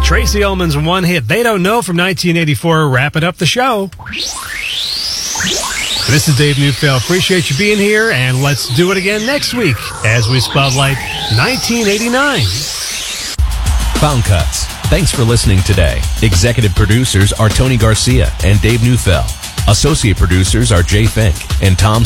Tracy Ullman's one hit, They Don't Know, from 1984, wrapping up the show. This is Dave Neufeld. Appreciate you being here, and let's do it again next week as we spotlight 1989. Found Cuts. Thanks for listening today. Executive producers are Tony Garcia and Dave Neufeld. Associate producers are Jay Fink and Tom